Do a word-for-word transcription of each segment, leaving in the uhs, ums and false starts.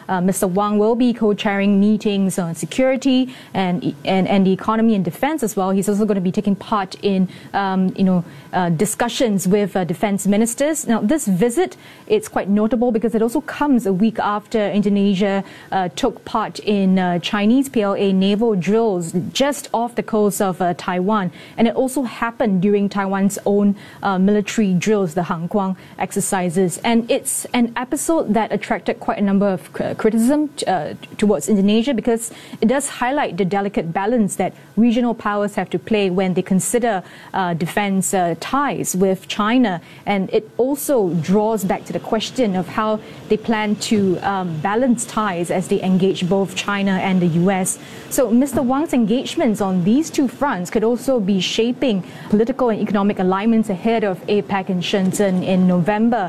uh, Mister Wang will be co-chairing meetings on security and, and, and the economy and defense as well. He's also going to be taking part in, um, you know, uh, discussions with uh, defense ministers. Now, this visit, it's quite notable because it also comes a week after Indonesia uh, took part in uh, Chinese P L A naval drills just off the coast of uh, Taiwan. And it also happened during Taiwan's own uh, military drills, the Hanguang exercises. And it's an episode that attracted quite a number of criticism uh, towards Indonesia because it does highlight the delicate balance that regional powers have to play when they consider uh, defense uh, ties with China. And it also draws back to the question of how they plan to um, balance ties as they engage both China and the U S. So Mister Wang's engagements on these two fronts could also be shaping political and economic alignments ahead of APEC in Shenzhen in November.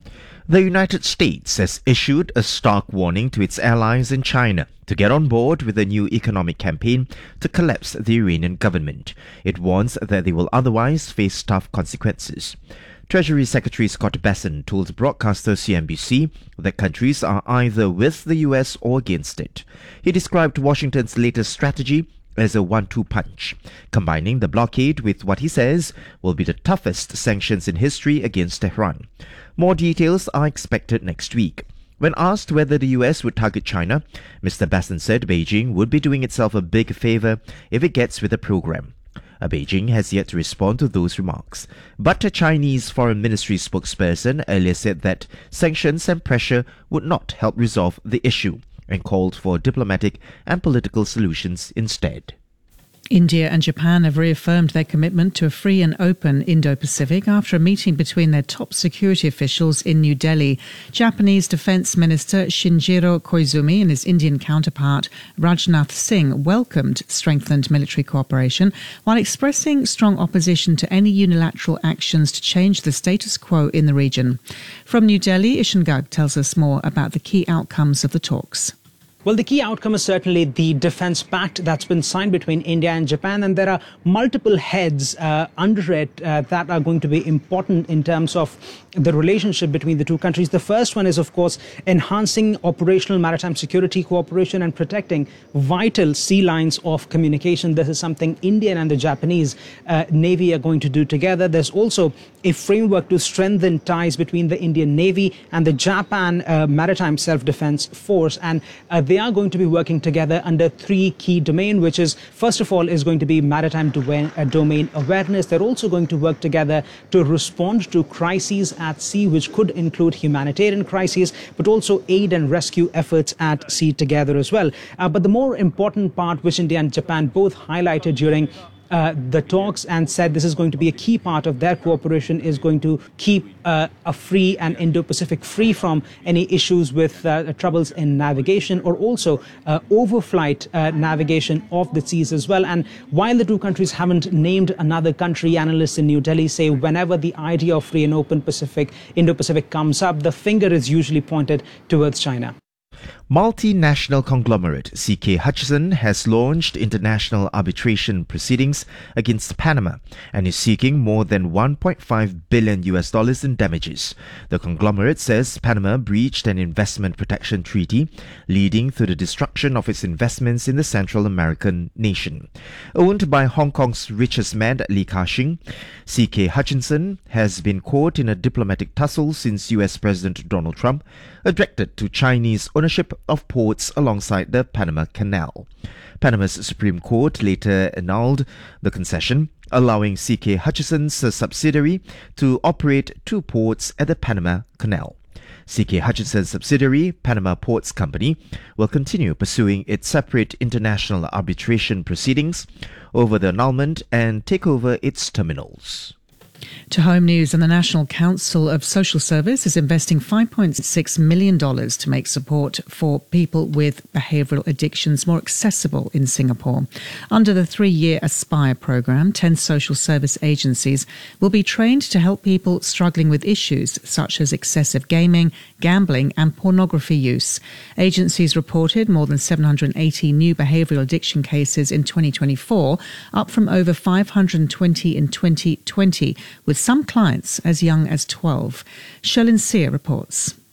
The United States has issued a stark warning to its allies in China to get on board with a new economic campaign to collapse the Iranian government. It warns that they will otherwise face tough consequences. Treasury Secretary Scott Bessent told broadcaster C N B C that countries are either with the U S or against it. He described Washington's latest strategy as a one two punch, combining the blockade with what he says will be the toughest sanctions in history against Tehran. More details are expected next week. When asked whether the U S would target China, Mister Bessent said Beijing would be doing itself a big favor if it gets with the program. Uh, Beijing has yet to respond to those remarks, but a Chinese Foreign Ministry spokesperson earlier said that sanctions and pressure would not help resolve the issue and called for diplomatic and political solutions instead. India and Japan have reaffirmed their commitment to a free and open Indo-Pacific after a meeting between their top security officials in New Delhi. Japanese Defence Minister Shinjiro Koizumi and his Indian counterpart Rajnath Singh welcomed strengthened military cooperation while expressing strong opposition to any unilateral actions to change the status quo in the region. From New Delhi, Ishan Garg tells us more about the key outcomes of the talks. Well, the key outcome is certainly the defense pact that's been signed between India and Japan, and there are multiple heads uh, under it uh, that are going to be important in terms of the relationship between the two countries. The first one is, of course, enhancing operational maritime security cooperation and protecting vital sea lines of communication. This is something Indian and the Japanese uh, Navy are going to do together. There's also a framework to strengthen ties between the Indian Navy and the Japan uh, Maritime Self-Defense Force, and uh, they are going to be working together under three key domains, which is, first of all, is going to be maritime domain, uh, domain awareness. They're also going to work together to respond to crises at sea, which could include humanitarian crises, but also aid and rescue efforts at sea together as well. Uh, but the more important part, which India and Japan both highlighted during Uh, the talks and said this is going to be a key part of their cooperation, is going to keep uh, a free and Indo-Pacific free from any issues with uh, troubles in navigation or also uh, overflight uh, navigation of the seas as well. And while the two countries haven't named another country, analysts in New Delhi say whenever the idea of free and open Pacific, Indo-Pacific comes up, the finger is usually pointed towards China. Multinational conglomerate C K Hutchison has launched international arbitration proceedings against Panama and is seeking more than one point five billion U S dollars in damages. The conglomerate says Panama breached an investment protection treaty, leading to the destruction of its investments in the Central American nation. Owned by Hong Kong's richest man, Li Ka-shing, C K Hutchison has been caught in a diplomatic tussle since U S President Donald Trump objected to Chinese ownership of ports alongside the Panama Canal. Panama's Supreme Court later annulled the concession, allowing C K Hutchison's subsidiary to operate two ports at the Panama Canal. C K Hutchison's subsidiary, Panama Ports Company, will continue pursuing its separate international arbitration proceedings over the annulment and take over its terminals. To home news, and the National Council of Social Service is investing five point six million dollars to make support for people with behavioural addictions more accessible in Singapore. Under the three-year Aspire programme, ten social service agencies will be trained to help people struggling with issues such as excessive gaming, gambling and pornography use. Agencies reported more than seven hundred eighty new behavioural addiction cases in twenty twenty-four, up from over five hundred twenty in twenty twenty, with some clients as young as twelve. Sherlyn Sear reports.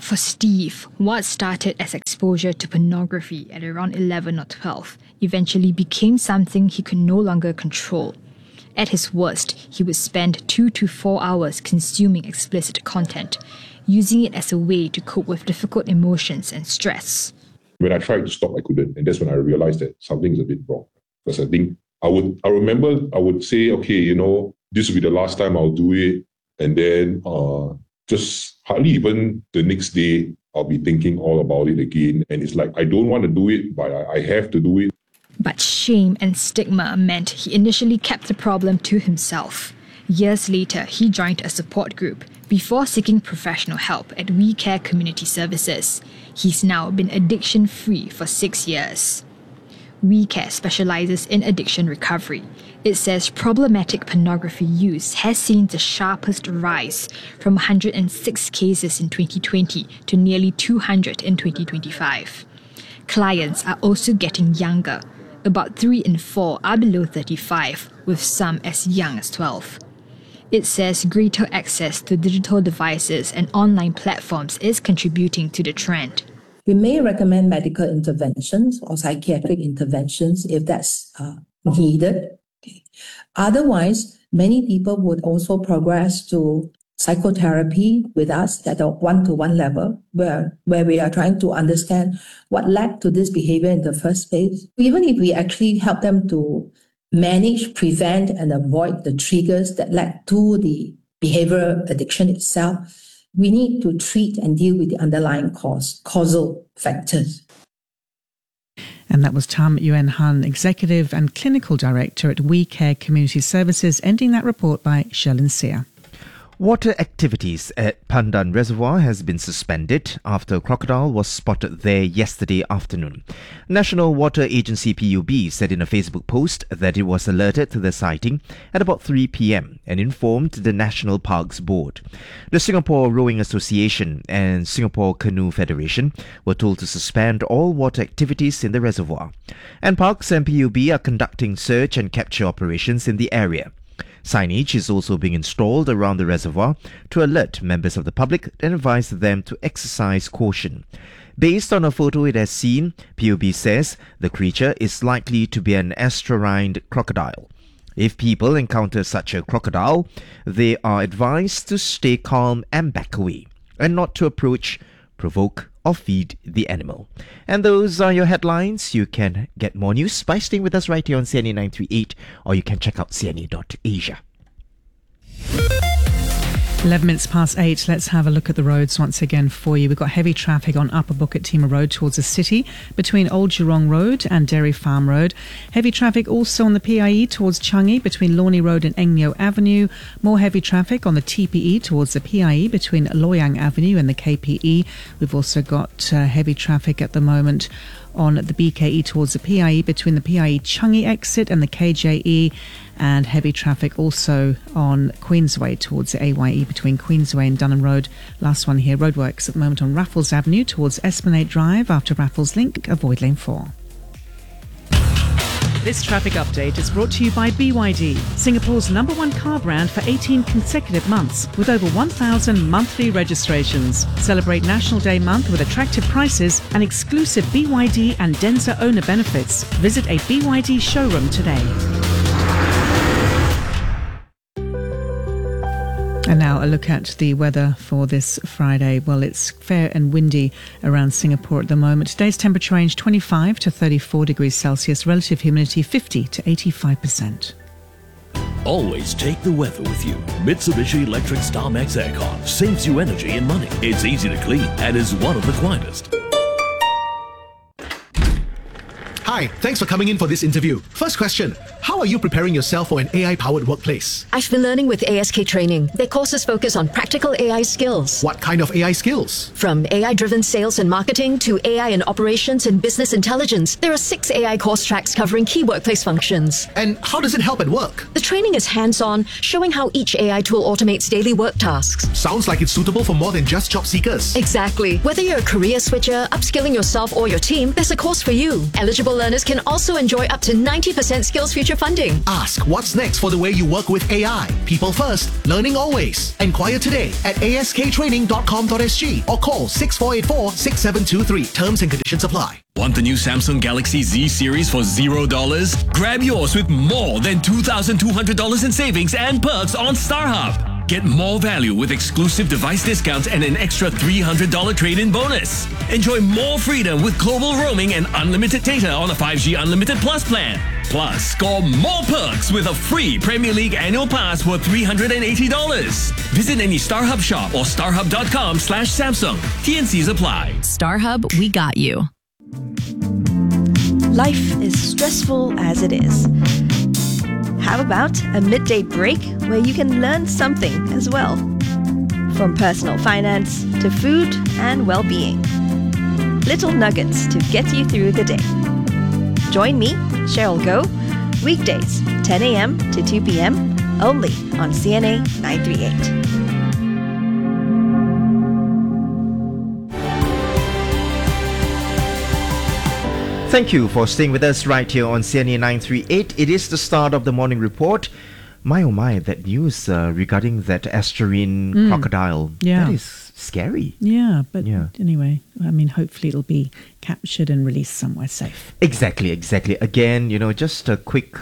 For Steve, what started as exposure to pornography at around eleven or twelve eventually became something he could no longer control. At his worst, he would spend two to four hours consuming explicit content, using it as a way to cope with difficult emotions and stress. When I tried to stop, I couldn't. And that's when I realized that something's a bit wrong. Because I think I would, I remember I would say, okay, you know, this will be the last time I'll do it. And then uh, just hardly even the next day, I'll be thinking all about it again. And it's like, I don't want to do it, but I, I have to do it. But shame and stigma meant he initially kept the problem to himself. Years later, he joined a support group before seeking professional help at We Care Community Services. He's now been addiction-free for six years. We Care specializes in addiction recovery. It says problematic pornography use has seen the sharpest rise from one hundred six cases in twenty twenty to nearly two hundred in twenty twenty-five. Clients are also getting younger. About three in four are below thirty-five, with some as young as twelve. It says greater access to digital devices and online platforms is contributing to the trend. We may recommend medical interventions or psychiatric interventions if that's uh, needed. Okay. Otherwise, many people would also progress to psychotherapy with us at a one-to-one level, where, where we are trying to understand what led to this behavior in the first place. Even if we actually help them to manage, prevent, and avoid the triggers that led to the behavioral addiction itself, we need to treat and deal with the underlying cause, causal factors. And that was Tam Yuen Han, Executive and Clinical Director at We Care Community Services, ending that report by Sherlyn Sear. Water activities at Pandan Reservoir has been suspended after a crocodile was spotted there yesterday afternoon. National Water Agency P U B said in a Facebook post that it was alerted to the sighting at about three p.m. and informed the National Parks Board. The Singapore Rowing Association and Singapore Canoe Federation were told to suspend all water activities in the reservoir. And Parks and P U B are conducting search and capture operations in the area. Signage is also being installed around the reservoir to alert members of the public and advise them to exercise caution. Based on a photo it has seen, P U B says the creature is likely to be an estuarine crocodile. If people encounter such a crocodile, they are advised to stay calm and back away, and not to approach, provoke, or feed the animal. And those are your headlines. You can get more news by staying with us right here on C N A nine three eight, or you can check out C N A dot asia. eleven minutes past eight. Let's have a look at the roads once again for you. We've got heavy traffic on Upper Bukit Timah Road towards the city between Old Jurong Road and Dairy Farm Road. Heavy traffic also on the P I E towards Changi between Lornie Road and Eng Neo Avenue. More heavy traffic on the T P E towards the P I E between Loyang Avenue and the K P E. We've also got uh, heavy traffic at the moment on the B K E towards the P I E between the P I E Changi exit and the K J E, and heavy traffic also on Queensway towards the A Y E between Queensway and Dunham Road. Last one here, roadworks at the moment on Raffles Avenue towards Esplanade Drive after Raffles Link, avoid lane four. This traffic update is brought to you by B Y D, Singapore's number one car brand for eighteen consecutive months with over one thousand monthly registrations. Celebrate National Day month with attractive prices and exclusive B Y D and Denza owner benefits. Visit a B Y D showroom today. And now a look at the weather for this Friday. Well, it's fair and windy around Singapore at the moment. Today's temperature range twenty-five to thirty-four degrees Celsius, relative humidity fifty to eighty-five percent. Always take the weather with you. Mitsubishi Electric Star Max Aircon saves you energy and money. It's easy to clean and is one of the quietest. Hi, thanks for coming in for this interview. First question, how are you preparing yourself for an A I-powered workplace? I've been learning with A S K Training. Their courses focus on practical A I skills. What kind of A I skills? From A I-driven sales and marketing to A I in operations and business intelligence, there are six A I course tracks covering key workplace functions. And how does it help at work? The training is hands-on, showing how each A I tool automates daily work tasks. Sounds like it's suitable for more than just job seekers. Exactly. Whether you're a career switcher, upskilling yourself or your team, there's a course for you. Eligible learners can also enjoy up to ninety percent SkillsFuture funding. Ask what's next for the way you work with A I. People first, learning always. Enquire today at ask training dot com dot s g or call six four eight four, six seven two three. Terms and conditions apply. Want the new Samsung Galaxy Z series for zero dollars? Grab yours with more than two thousand two hundred dollars in savings and perks on StarHub. Get more value with exclusive device discounts and an extra three hundred dollars trade-in bonus. Enjoy more freedom with global roaming and unlimited data on a five G Unlimited Plus plan. Plus, score more perks with a free Premier League annual pass worth three hundred eighty dollars. Visit any StarHub shop or starhub dot com slash Samsung. T N Cs apply. StarHub, we got you. Life is stressful as it is. How about a midday break where you can learn something as well? From personal finance to food and well-being. Little nuggets to get you through the day. Join me, Cheryl Goh, weekdays, ten a.m. to two p.m. only on C N A nine thirty-eight. Thank you for staying with us right here on C N A nine thirty-eight. It is the start of the morning report. My oh my, that news uh, regarding that estuarine Mm. crocodile. Yeah. That is scary. Yeah, but Yeah. anyway, I mean, hopefully it'll be captured and released somewhere safe. Exactly, exactly. Again, you know, just a quick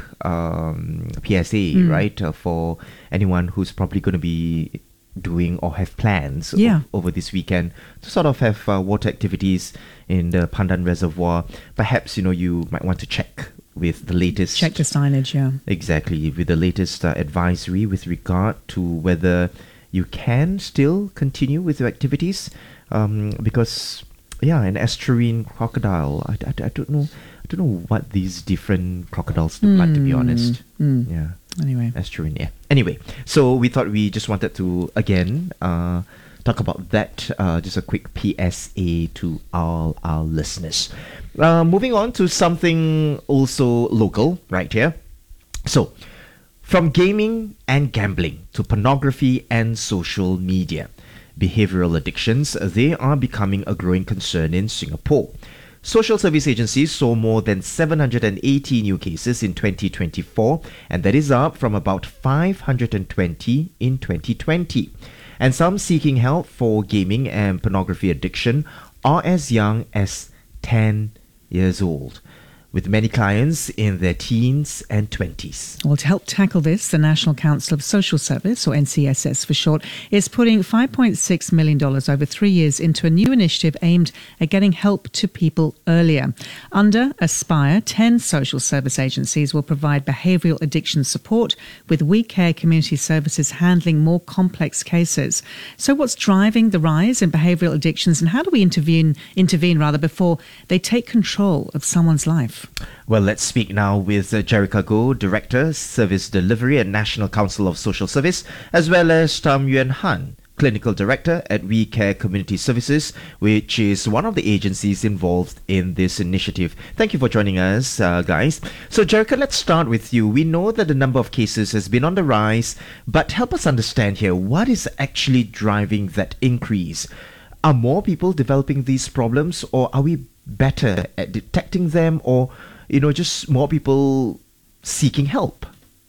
um, P S A, Mm. right, uh, for anyone who's probably going to be doing or have plans Yeah. o- over this weekend to sort of have uh, water activities in the Pandan Reservoir. Perhaps, you know, you might want to check with the latest... Check the signage, yeah. Exactly, with the latest uh, advisory with regard to whether you can still continue with your activities. Um, because, yeah, an estuarine crocodile, I, I, I don't know... I don't know what these different crocodiles look like, to be Mm, honest. mm. Yeah. Anyway. Estuarine, yeah. Anyway, so we thought we just wanted to, again, uh, talk about that. Uh, just a quick P S A to all our listeners. Uh, moving on to something also local, right here. So, from gaming and gambling to pornography and social media, behavioral addictions, they are becoming a growing concern in Singapore. Social service agencies saw more than seven hundred eighty new cases in twenty twenty-four, and that is up from about five hundred twenty in twenty twenty. And some seeking help for gaming and pornography addiction are as young as ten years old, with many clients in their teens and twenties. Well, to help tackle this, the National Council of Social Service, or N C S S for short, is putting five point six million dollars over three years into a new initiative aimed at getting help to people earlier. Under Aspire, ten social service agencies will provide behavioural addiction support, with We Care Community Services handling more complex cases. So what's driving the rise in behavioural addictions, and how do we intervene, intervene rather, before they take control of someone's life? Well, let's speak now with uh, Jerica Goh, Director, Service Delivery at National Council of Social Service, as well as Tam Yuan Han, Clinical Director at We Care Community Services, which is one of the agencies involved in this initiative. Thank you for joining us, uh, guys. So, Jerica, let's start with you. We know that the number of cases has been on the rise, but help us understand here, what is actually driving that increase? Are more people developing these problems, or are we better at detecting them, or, you know, just more people seeking help?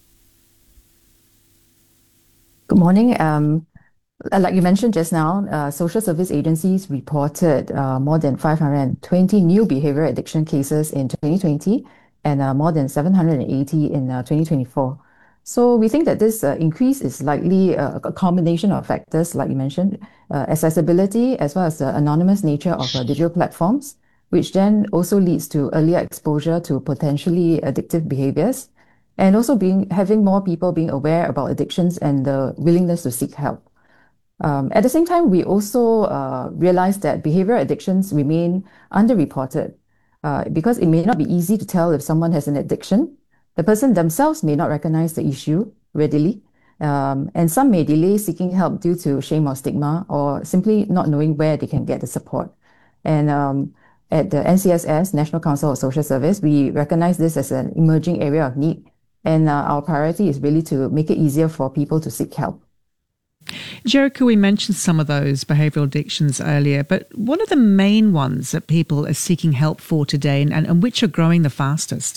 Good morning. Um, like you mentioned just now, uh, social service agencies reported uh, more than five hundred twenty new behavioral addiction cases in twenty twenty and uh, more than seven hundred eighty in uh, twenty twenty-four. So we think that this uh, increase is likely a, a combination of factors, like you mentioned, uh, accessibility as well as the anonymous nature of uh, digital platforms, which then also leads to earlier exposure to potentially addictive behaviors, and also being having more people being aware about addictions and the willingness to seek help. Um, at the same time, we also uh, realize that behavioral addictions remain underreported uh, because it may not be easy to tell if someone has an addiction. The person themselves may not recognize the issue readily, um, and some may delay seeking help due to shame or stigma, or simply not knowing where they can get the support. And um, at the N C S S, National Council of Social Service, we recognize this as an emerging area of need, and uh, our priority is really to make it easier for people to seek help. Jericho, we mentioned some of those behavioural addictions earlier, but what are the main ones that people are seeking help for today, and, and which are growing the fastest?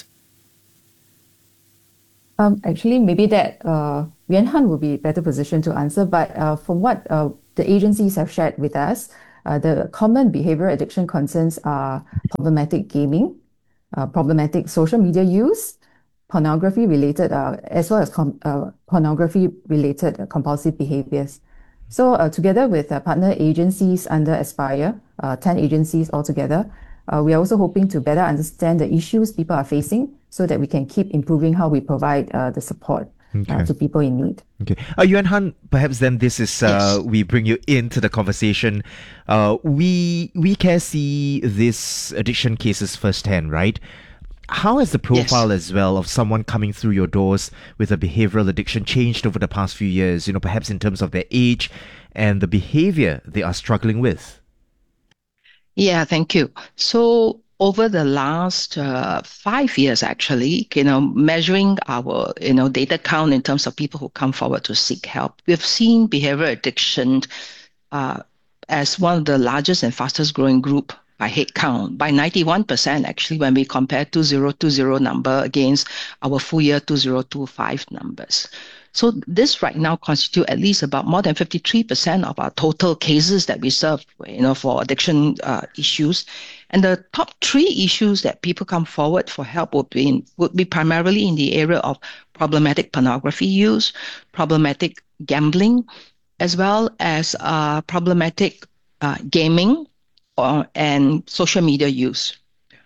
Um, actually, maybe that uh, Yuan Han will be better positioned to answer, but uh, from what uh, the agencies have shared with us, uh, the common behavioural addiction concerns are problematic gaming, uh, problematic social media use, pornography-related, uh, as well as com- uh, pornography-related uh, compulsive behaviours. So uh, together with uh, partner agencies under Aspire, uh, ten agencies altogether, uh, we are also hoping to better understand the issues people are facing so that we can keep improving how we provide uh, the support Okay. uh, to people in need. Okay. Uh, Yuan Han, perhaps then this is, uh, Yes. we bring you into the conversation. Uh, we, we can see these addiction cases firsthand, right? How has the profile as well of someone coming through your doors with a behavioral addiction changed over the past few years, you know, perhaps in terms of their age and the behavior they are struggling with? Yeah, thank you. So over the last uh, five years, actually, you know, measuring our, you know, data count in terms of people who come forward to seek help, we've seen behavioral addiction uh, as one of the largest and fastest growing group by head count, by ninety-one percent actually, when we compare two thousand twenty number against our full year two thousand twenty-five numbers. So this right now constitute at least about more than fifty-three percent of our total cases that we serve, you know, for addiction uh, issues. And the top three issues that people come forward for help would be in, would be primarily in the area of problematic pornography use, problematic gambling, as well as uh, problematic uh, gaming or, and social media use.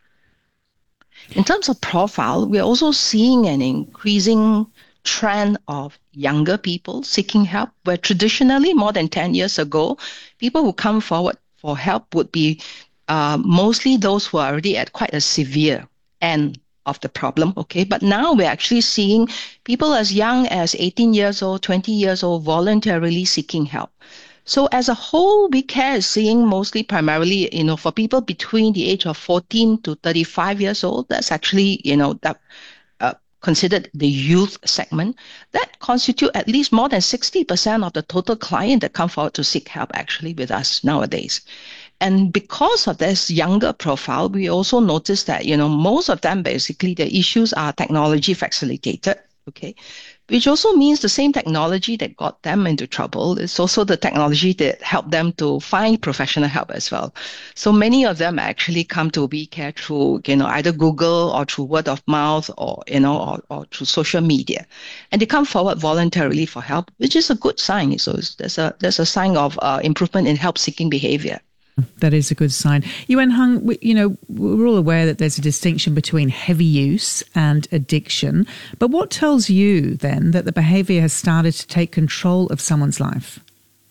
In terms of profile, we're also seeing an increasing trend of younger people seeking help, where traditionally, more than ten years ago, people who come forward for help would be uh, mostly those who are already at quite a severe end of the problem, okay? But now we're actually seeing people as young as eighteen years old, twenty years old, voluntarily seeking help. So as a whole, WeCare is seeing mostly primarily, you know, for people between the age of fourteen to thirty-five years old, that's actually, you know, that uh, considered the youth segment, that constitute at least more than sixty percent of the total client that come forward to seek help actually with us nowadays. And because of this younger profile, we also noticed that, you know, most of them, basically, the issues are technology facilitated, okay? Which also means the same technology that got them into trouble is also the technology that helped them to find professional help as well. So many of them actually come to WeCare through, you know, either Google or through word of mouth or, you know, or, or through social media. And they come forward voluntarily for help, which is a good sign. So it's, there's a, there's a sign of uh, improvement in help-seeking behavior. That is a good sign. Yuan Han, we, you know, we're all aware that there's a distinction between heavy use and addiction. But what tells you then that the behaviour has started to take control of someone's life?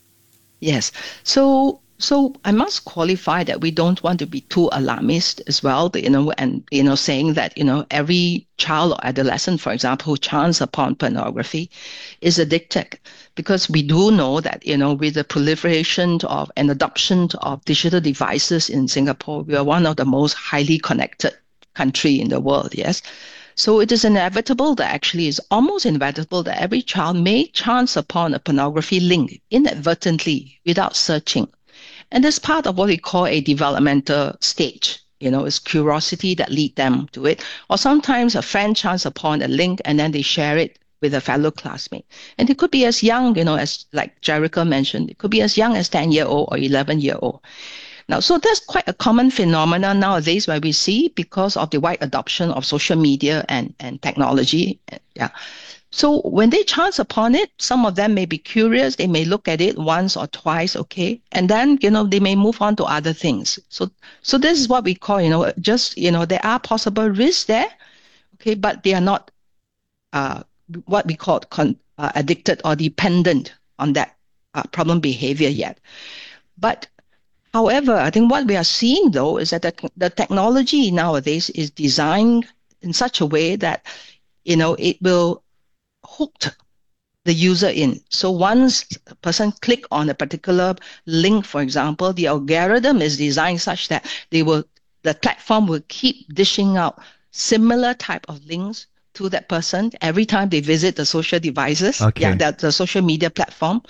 Yes. So so I must qualify that we don't want to be too alarmist as well, you know, and, you know, saying that, you know, every child or adolescent, for example, who chance upon pornography is addicted. Because we do know that, you know, with the proliferation of and adoption of digital devices in Singapore, we are one of the most highly connected country in the world, yes? So it is inevitable that actually is almost inevitable that every child may chance upon a pornography link inadvertently without searching. And that's part of what we call a developmental stage. You know, it's curiosity that lead them to it. Or sometimes a friend chance upon a link and then they share it with a fellow classmate. And it could be as young, you know, as like Jericho mentioned, it could be as young as ten-year-old or eleven-year-old. Now, so that's quite a common phenomenon nowadays where we see because of the wide adoption of social media and, and technology. Yeah. So when they chance upon it, some of them may be curious. They may look at it once or twice, okay? And then, you know, they may move on to other things. So so this is what we call, you know, just, you know, there are possible risks there, okay? But they are not uh, what we call con- uh, addicted or dependent on that uh, problem behavior yet. But however, I think what we are seeing, though, is that the, the technology nowadays is designed in such a way that, you know, it will hook the user in. So once a person click on a particular link, for example, the algorithm is designed such that they will, the platform will keep dishing out similar type of links to that person every time they visit the social devices, Okay. yeah, that the social media platform.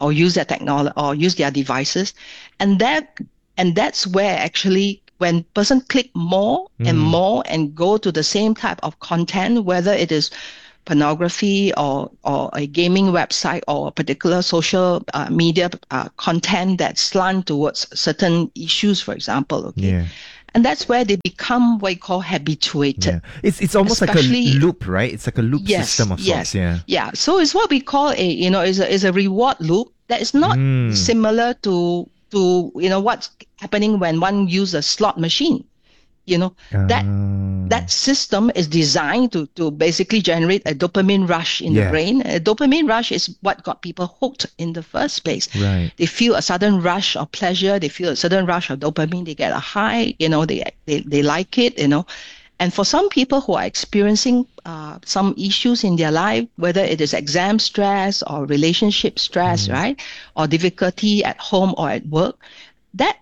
or use their technology or use their devices, and that and that's where actually when person click more mm. and more and go to the same type of content, whether it is pornography or or a gaming website or a particular social uh, media uh, content that slant towards certain issues, for example, okay. Yeah. And that's where they become what you call habituated. Yeah. It's it's almost Especially, like a loop, right? It's like a loop yes, system of yes, sorts. Yeah. Yeah. So it's what we call a you know is a is a reward loop that is not Mm. similar to to you know what's happening when one uses a slot machine. You know that Ah. that system is designed to to basically generate a dopamine rush in Yeah. the brain. A dopamine rush is what got people hooked in the first place. Right. They feel a sudden rush of pleasure. They feel a sudden rush of dopamine. They get a high. You know, they they they like it. You know, and for some people who are experiencing uh, some issues in their life, whether it is exam stress or relationship stress, Mm. right, or difficulty at home or at work, that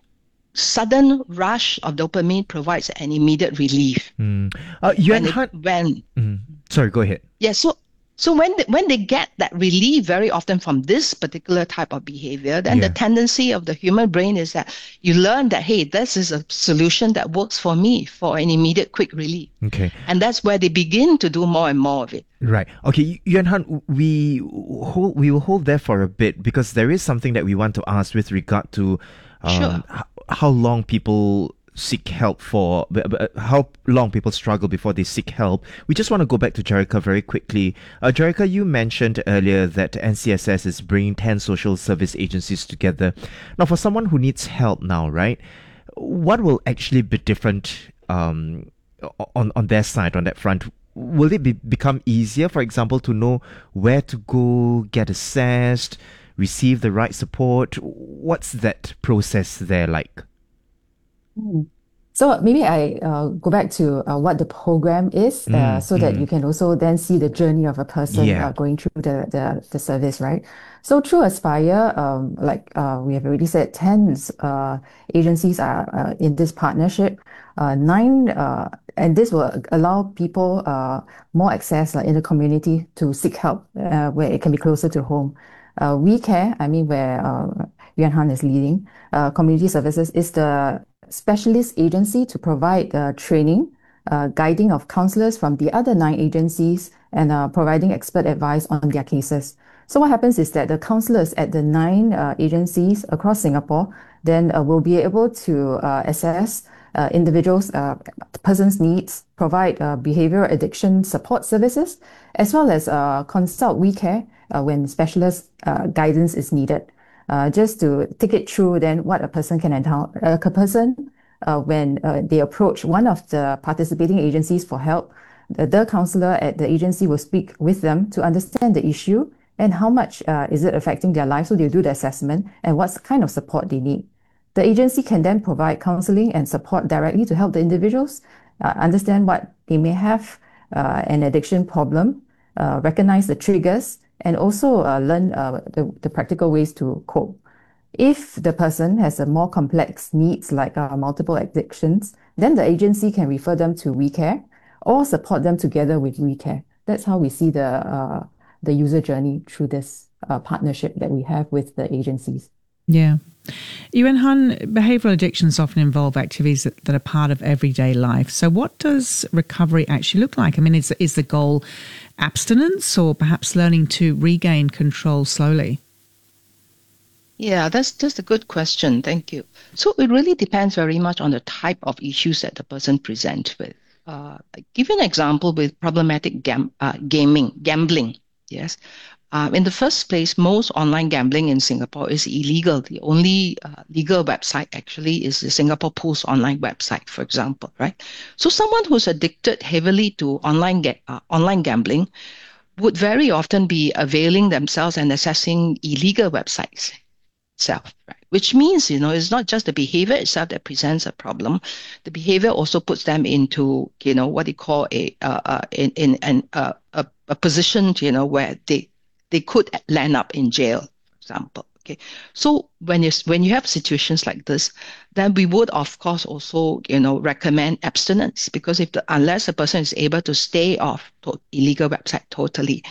sudden rush of dopamine provides an immediate relief. Mm. Uh, Yuan When it- Han. when Mm. Sorry, go ahead. yeah, so so when they, when they get that relief very often from this particular type of behavior, then Yeah. the tendency of the human brain is that you learn that, hey, this is a solution that works for me for an immediate quick relief. Okay. And that's where they begin to do more and more of it. Right. Okay, Yuan Han, we hold we will hold there for a bit because there is something that we want to ask with regard to um, Sure. h- how long people seek help for, b- b- how long people struggle before they seek help. We just want to go back to Jerrica very quickly. Uh, Jerrica, you mentioned earlier that N C S S is bringing ten social service agencies together. Now, for someone who needs help now, right, what will actually be different um, on, on their side, on that front? Will it be, become easier, for example, to know where to go, get assessed, receive the right support? What's that process there like? Mm. So maybe I uh, go back to uh, what the program is, uh, Mm, so that mm. you can also then see the journey of a person Yeah. uh, going through the, the, the service, right? So through Aspire, um, like uh, we have already said, ten uh, agencies are uh, in this partnership. Uh, nine, uh, and this will allow people uh, more access uh, in the community to seek help uh, where it can be closer to home. Uh, We Care, I mean, where uh, Yuan Han is leading, uh, community services is the specialist agency to provide uh, training, uh, guiding of counselors from the other nine agencies, and uh, providing expert advice on their cases. So what happens is that the counselors at the nine uh, agencies across Singapore then uh, will be able to uh, assess uh, individuals, uh, person's needs, provide uh, behavioral addiction support services, as well as uh, consult We Care uh, when specialist uh, guidance is needed. Uh, just to take it through then what a person can encounter, a person uh, when uh, they approach one of the participating agencies for help, the, the counselor at the agency will speak with them to understand the issue and how much uh, is it affecting their life. So they'll do the assessment and what kind of support they need. The agency can then provide counseling and support directly to help the individuals uh, understand what they may have, uh, an addiction problem, uh, recognize the triggers, and also uh, learn uh, the, the practical ways to cope. If the person has a more complex needs like uh, multiple addictions, then the agency can refer them to We Care or support them together with We Care. That's how we see the uh, the user journey through this uh, partnership that we have with the agencies. Yeah. Yuan Han, behavioural addictions often involve activities that, that are part of everyday life. So what does recovery actually look like? I mean, is, is the goal abstinence or perhaps learning to regain control slowly? Yeah, that's just a good question. Thank you. So it really depends very much on the type of issues that the person presents with. Uh, I give you an example with problematic gam- uh, gaming, gambling. Yes. Um, in the first place, most online gambling in Singapore is illegal. The only uh, legal website actually is the Singapore Post online website, for example, right? So someone who's addicted heavily to online ga- uh, online gambling would very often be availing themselves and accessing illegal websites itself, right? Which means, you know, it's not just the behavior itself that presents a problem. The behavior also puts them into, you know, what they call a uh, uh, in in an uh, a, a position, you know, where they they could land up in jail, for example. Okay, so when you when you have situations like this, then we would of course also, you know, recommend abstinence, because if the unless a person is able to stay off to illegal website totally,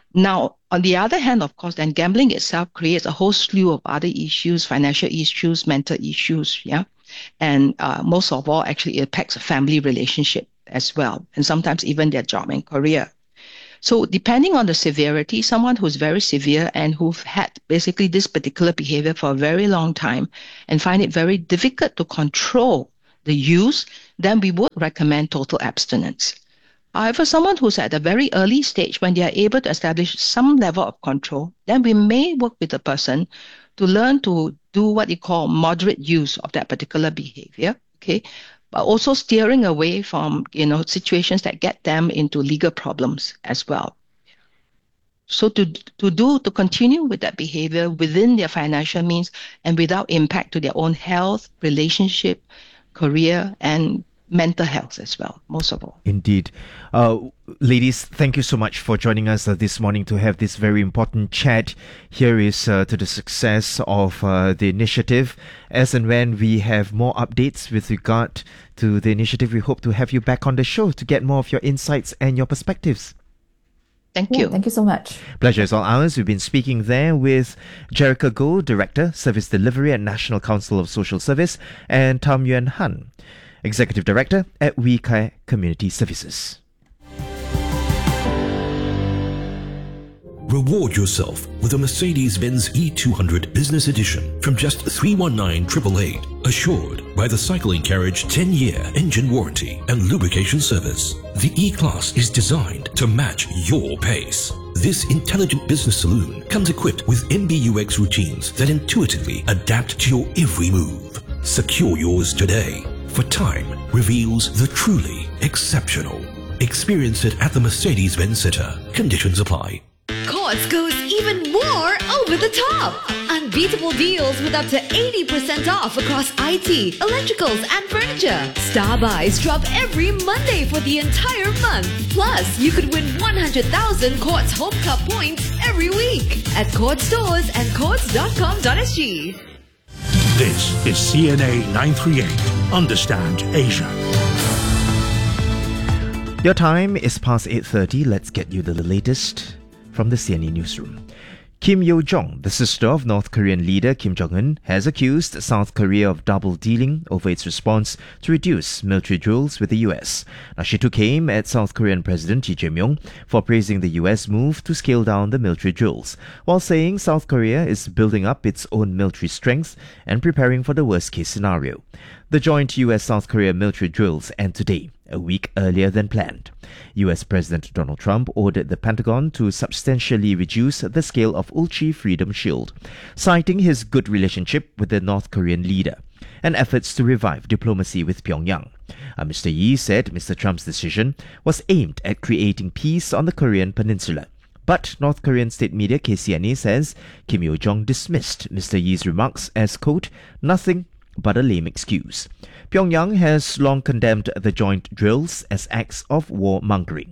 Now, on the other hand, of course, then gambling itself creates a whole slew of other issues, financial issues, mental issues, yeah. And uh, most of all, actually, it impacts a family relationship as well, and sometimes even their job and career. So depending on the severity, someone who's very severe and who've had basically this particular behavior for a very long time and find it very difficult to control the use, then we would recommend total abstinence. However, someone who's at a very early stage, when they are able to establish some level of control, then we may work with the person to learn to do what you call moderate use of that particular behavior, okay? But also steering away from, you know, situations that get them into legal problems as well. So to to do to continue with that behavior within their financial means and without impact to their own health, relationship, career, and mental health as well, most of all. Indeed. Uh, ladies, thank you so much for joining us uh, this morning to have this very important chat. Here is uh, to the success of uh, the initiative. As and when we have more updates with regard to the initiative, we hope to have you back on the show to get more of your insights and your perspectives. Thank yeah, you. Thank you so much. Pleasure is all ours. We've been speaking there with Jerica Goh, Director, Service Delivery at National Council of Social Service, and Tam Yuan Han, Executive Director at WeCare Community Services. Reward yourself with a Mercedes-Benz E two hundred Business Edition from just three hundred nineteen thousand eight hundred, assured by the Cycling Carriage ten-year engine warranty and lubrication service. The E-Class is designed to match your pace. This intelligent business saloon comes equipped with M B U X routines that intuitively adapt to your every move. Secure yours today, for time reveals the truly exceptional. Experience it at the Mercedes-Benz Center. Conditions apply. Courts goes even more over the top. Unbeatable deals with up to eighty percent off across I T, electricals and furniture. Star Buys drop every Monday for the entire month. Plus, you could win one hundred thousand Courts Home Cup points every week at Courts stores and courts dot com dot s g. This is C N A nine thirty-eight. Understand Asia. Your time is past eight thirty. Let's get you the latest from the C N A newsroom. Kim Yo-jong, the sister of North Korean leader Kim Jong-un, has accused South Korea of double-dealing over its response to reduce military drills with the U S. Now, she took aim at South Korean President Lee Jae-myung for praising the U S move to scale down the military drills, while saying South Korea is building up its own military strength and preparing for the worst-case scenario. The joint U S-South Korea military drills end today, a week earlier than planned. U S President Donald Trump ordered the Pentagon to substantially reduce the scale of Ulchi Freedom Shield, citing his good relationship with the North Korean leader and efforts to revive diplomacy with Pyongyang. Uh, Mister Yi said Mister Trump's decision was aimed at creating peace on the Korean peninsula. But North Korean state media K C N A says Kim Yo-jong dismissed Mister Yi's remarks as, quote, nothing but a lame excuse. Pyongyang has long condemned the joint drills as acts of warmongering.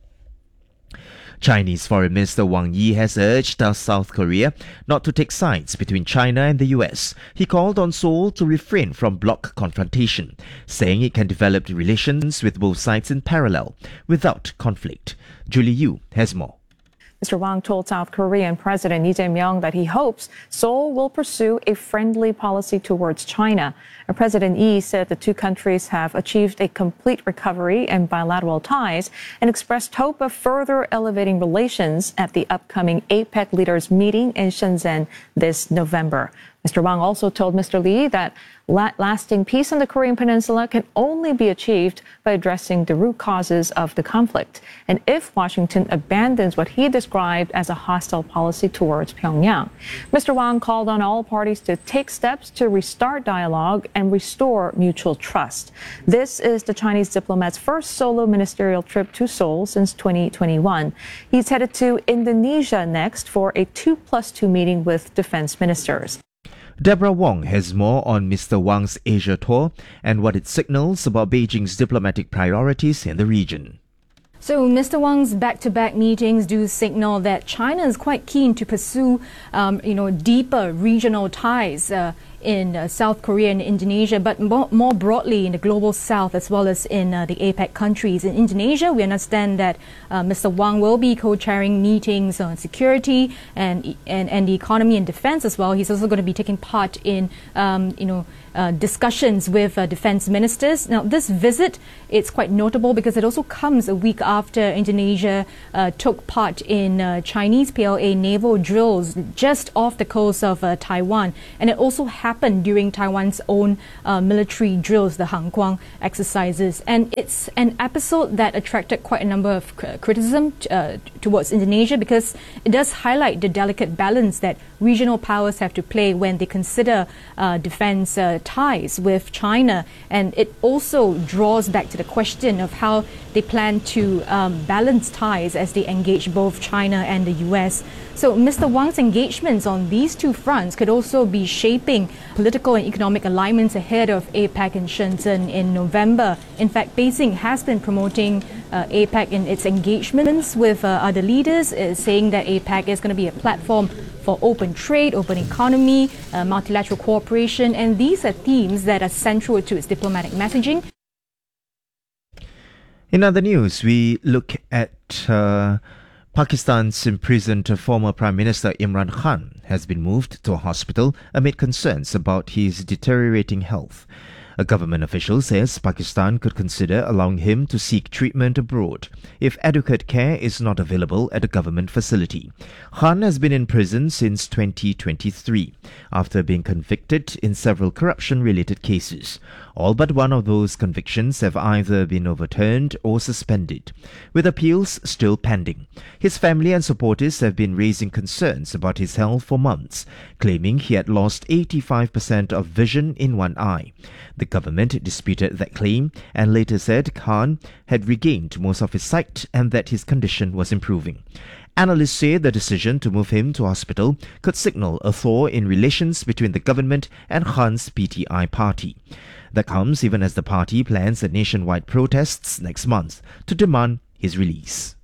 Chinese Foreign Minister Wang Yi has urged South Korea not to take sides between China and the U S. He called on Seoul to refrain from bloc confrontation, saying it can develop relations with both sides in parallel without conflict. Julie Yu has more. Mister Wang told South Korean President Lee Jae-myung that he hopes Seoul will pursue a friendly policy towards China. And President Lee said the two countries have achieved a complete recovery in bilateral ties and expressed hope of further elevating relations at the upcoming APEC leaders meeting in Shenzhen this November. Mister Wang also told Mister Lee that la- lasting peace on the Korean Peninsula can only be achieved by addressing the root causes of the conflict, and if Washington abandons what he described as a hostile policy towards Pyongyang. Mister Wang called on all parties to take steps to restart dialogue and restore mutual trust. This is the Chinese diplomat's first solo ministerial trip to Seoul since twenty twenty-one. He's headed to Indonesia next for a two plus two meeting with defense ministers. Deborah Wong has more on Mister Wang's Asia tour and what it signals about Beijing's diplomatic priorities in the region. So Mister Wang's back-to-back meetings do signal that China is quite keen to pursue, um, you know, deeper regional ties uh, in uh, South Korea and Indonesia, but more, more broadly in the global south as well as in uh, the APEC countries. In Indonesia, we understand that uh, Mister Wang will be co-chairing meetings on security and, and, and the economy and defense as well. He's also going to be taking part in, um, you know, Uh, discussions with uh, defense ministers. Now, this visit, it's quite notable because it also comes a week after Indonesia uh, took part in uh, Chinese P L A naval drills just off the coast of uh, Taiwan. And it also happened during Taiwan's own uh, military drills, the Hanguang exercises. And it's an episode that attracted quite a number of criticism uh, towards Indonesia because it does highlight the delicate balance that regional powers have to play when they consider uh, defense uh, ties with China, and it also draws back to the question of how they plan to um, balance ties as they engage both China and the U S. So Mister Wang's engagements on these two fronts could also be shaping political and economic alignments ahead of APEC in Shenzhen in November. In fact, Beijing has been promoting uh, APEC in its engagements with uh, other leaders, uh, saying that APEC is going to be a platform for open trade, open economy, uh, multilateral cooperation, and these are themes that are central to its diplomatic messaging. In other news, we look at uh, Pakistan's imprisoned former Prime Minister Imran Khan has been moved to a hospital amid concerns about his deteriorating health. A government official says Pakistan could consider allowing him to seek treatment abroad if adequate care is not available at a government facility. Khan has been in prison since twenty twenty-three after being convicted in several corruption-related cases. All but one of those convictions have either been overturned or suspended, with appeals still pending. His family and supporters have been raising concerns about his health for months, claiming he had lost eighty-five percent of vision in one eye. The government disputed that claim and later said Khan had regained most of his sight and that his condition was improving. Analysts say the decision to move him to hospital could signal a thaw in relations between the government and Khan's P T I party. That comes even as the party plans a nationwide protests next month to demand his release.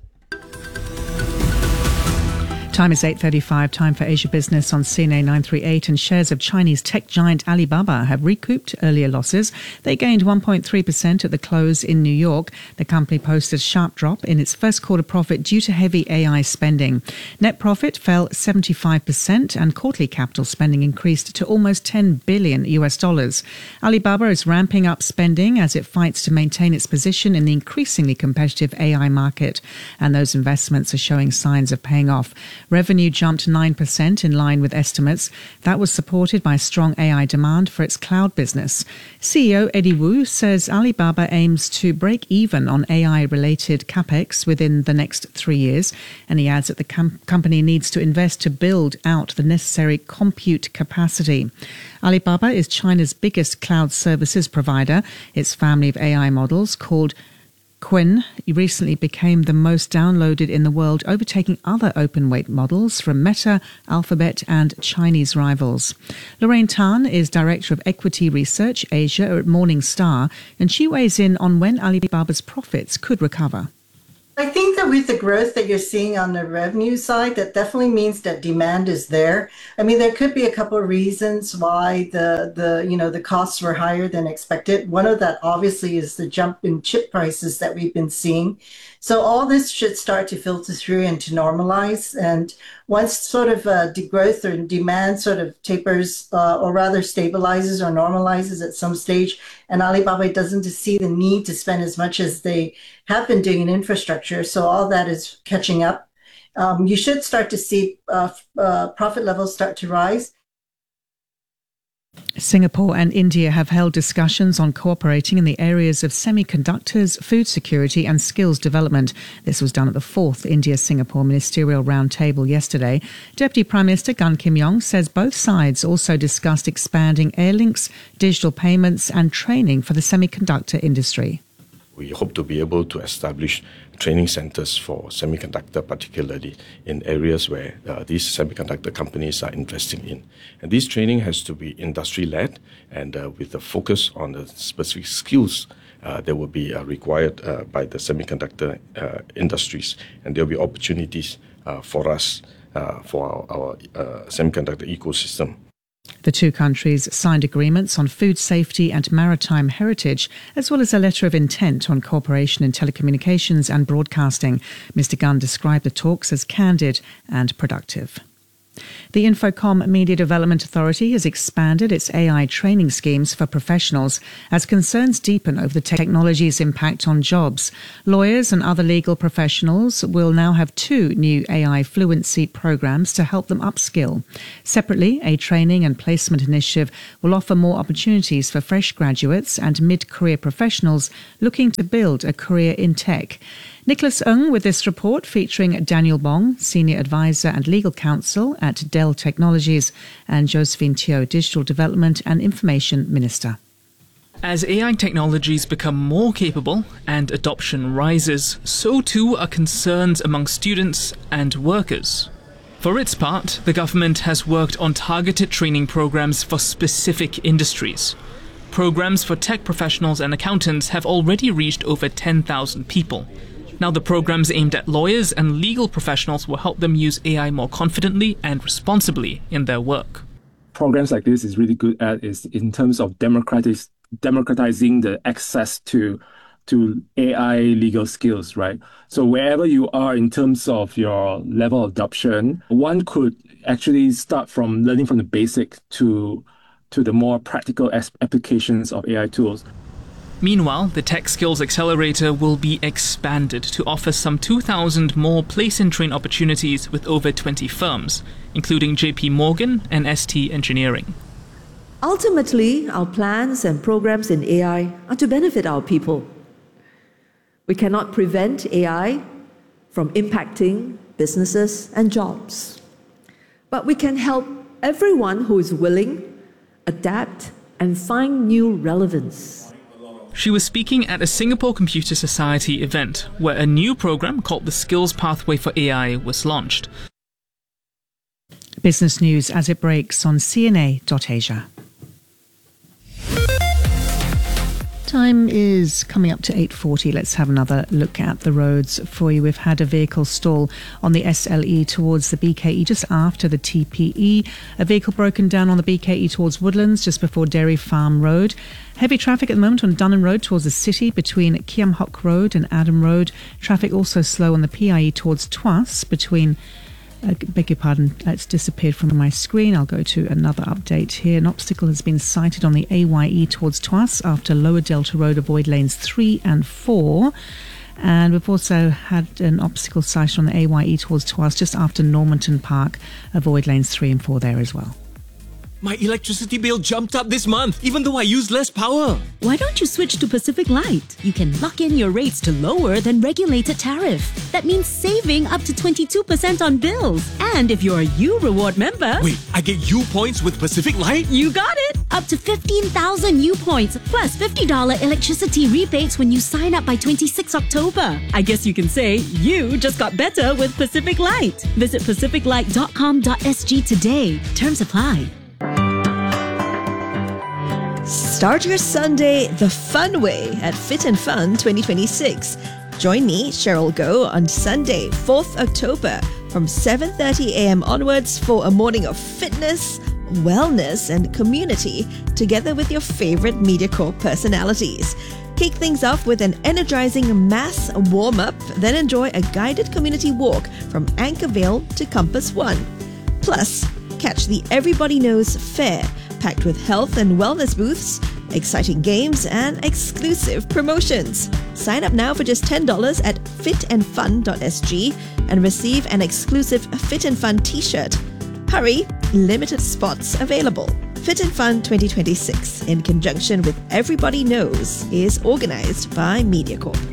Time is eight thirty-five, time for Asia Business on C N A nine thirty-eight, and shares of Chinese tech giant Alibaba have recouped earlier losses. They gained one point three percent at the close in New York. The company posted a sharp drop in its first quarter profit due to heavy A I spending. Net profit fell seventy-five percent and quarterly capital spending increased to almost ten billion U S dollars. Alibaba is ramping up spending as it fights to maintain its position in the increasingly competitive A I market, and those investments are showing signs of paying off. Revenue jumped nine percent in line with estimates. That was supported by strong A I demand for its cloud business. C E O Eddie Wu says Alibaba aims to break even on A I-related capex within the next three years, and he adds that the com- company needs to invest to build out the necessary compute capacity. Alibaba is China's biggest cloud services provider. Its family of A I models, called Qwen, recently became the most downloaded in the world, overtaking other open-weight models from Meta, Alphabet and Chinese rivals. Lorraine Tan is Director of Equity Research Asia at Morningstar, and she weighs in on when Alibaba's profits could recover. I think that with the growth that you're seeing on the revenue side, that definitely means that demand is there. I mean, there could be a couple of reasons why the, the you know, the costs were higher than expected. One of that obviously is the jump in chip prices that we've been seeing. So all this should start to filter through and to normalize. And once sort of uh, the growth or demand sort of tapers uh, or rather stabilizes or normalizes at some stage, and Alibaba doesn't see the need to spend as much as they have been doing in infrastructure, so all that is catching up, um, you should start to see uh, uh, profit levels start to rise. Singapore and India have held discussions on cooperating in the areas of semiconductors, food security and skills development. This was done at the fourth India-Singapore Ministerial Roundtable yesterday. Deputy Prime Minister Gan Kim Yong says both sides also discussed expanding air links, digital payments and training for the semiconductor industry. We hope to be able to establish training centers for semiconductor, particularly in areas where uh, these semiconductor companies are investing in. And this training has to be industry-led and uh, with a focus on the specific skills uh, that will be uh, required uh, by the semiconductor uh, industries. And there will be opportunities uh, for us, uh, for our, our uh, semiconductor ecosystem. The two countries signed agreements on food safety and maritime heritage, as well as a letter of intent on cooperation in telecommunications and broadcasting. Mister Gunn described the talks as candid and productive. The Infocom Media Development Authority has expanded its A I training schemes for professionals as concerns deepen over the technology's impact on jobs. Lawyers and other legal professionals will now have two new A I fluency programs to help them upskill. Separately, a training and placement initiative will offer more opportunities for fresh graduates and mid-career professionals looking to build a career in tech. Nicholas Ng with this report featuring Daniel Bong, Senior Advisor and Legal Counsel at Dell Technologies, and Josephine Teo, Digital Development and Information Minister. As A I technologies become more capable and adoption rises, so too are concerns among students and workers. For its part, the government has worked on targeted training programs for specific industries. Programs for tech professionals and accountants have already reached over ten thousand people. Now the programs aimed at lawyers and legal professionals will help them use A I more confidently and responsibly in their work. Programs like this is really good at is in terms of democratiz- democratizing the access to to A I legal skills, right? So wherever you are in terms of your level of adoption, one could actually start from learning from the basic to to the more practical applications of A I tools. Meanwhile, the Tech Skills Accelerator will be expanded to offer some two thousand more place-and-train opportunities with over twenty firms, including J P Morgan and S T Engineering. Ultimately, our plans and programs in A I are to benefit our people. We cannot prevent A I from impacting businesses and jobs, but we can help everyone who is willing adapt and find new relevance. She was speaking at a Singapore Computer Society event where a new program called the Skills Pathway for A I was launched. Business news as it breaks on C N A dot Asia. Time is coming up to eight forty. Let's have another look at the roads for you. We've had a vehicle stall on the S L E towards the B K E just after the T P E. A vehicle broken down on the B K E towards Woodlands just before Dairy Farm Road. Heavy traffic at the moment on Dunham Road towards the city between Kiam Hock Road and Adam Road. Traffic also slow on the P I E towards Tuas between I beg your pardon, it's disappeared from my screen. I'll go to another update here. An obstacle has been sighted on the A Y E towards Tuas after Lower Delta Road, avoid lanes three and four. And we've also had an obstacle sighted on the A Y E towards Tuas just after Normanton Park, avoid lanes three and four there as well. My electricity bill jumped up this month, even though I use less power. Why don't you switch to Pacific Light? You can lock in your rates to lower than regulated tariff. That means saving up to twenty-two percent on bills. And if you're a U Reward member... Wait, I get U points with Pacific Light? You got it! Up to fifteen thousand U points, plus fifty dollars electricity rebates when you sign up by twenty-sixth October. I guess you can say you just got better with Pacific Light. Visit pacific light dot com dot s g today. Terms apply. Start your Sunday the fun way at Fit and Fun twenty twenty-six. Join me, Cheryl Goh, on Sunday, fourth October from seven thirty a.m. onwards for a morning of fitness, wellness and community together with your favorite MediaCorp personalities. Kick things off with an energizing mass warm-up, then enjoy a guided community walk from Anchorvale to Compass One. Plus, catch the Everybody Knows Fair, packed with health and wellness booths, exciting games, and exclusive promotions. Sign up now for just ten dollars at fit and fun dot s g and receive an exclusive Fit and Fun t-shirt. Hurry, limited spots available. Fit and Fun twenty twenty-six, in conjunction with Everybody Knows, is organized by MediaCorp.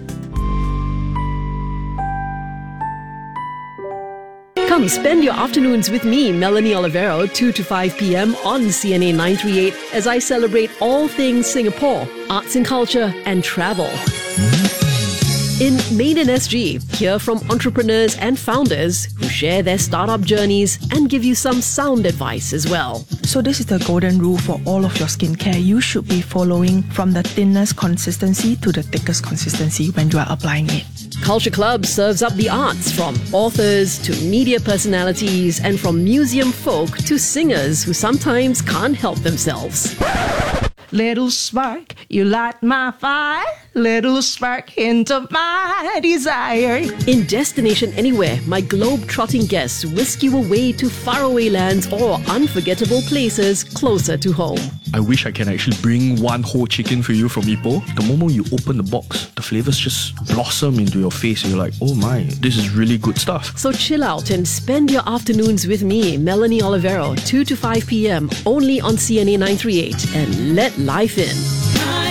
Come spend your afternoons with me, Melanie Olivero, two to five p.m. on C N A nine thirty-eight as I celebrate all things Singapore, arts and culture, and travel. In Made in S G, hear from entrepreneurs and founders who share their startup journeys and give you some sound advice as well. So this is the golden rule for all of your skincare. You should be following from the thinnest consistency to the thickest consistency when you are applying it. Culture Club serves up the arts from authors to media personalities and from museum folk to singers who sometimes can't help themselves. Little spark, you light my fire. Little spark, hint of my desire. In Destination Anywhere, my globe-trotting guests whisk you away to faraway lands or unforgettable places closer to home. I wish I can actually bring one whole chicken for you from Ipoh. The moment you open the box, the flavors just blossom into your face and you're like, oh my, this is really good stuff. So chill out and spend your afternoons with me, Melanie Olivero, two to five p.m. only on C N A nine thirty-eight, and let life in.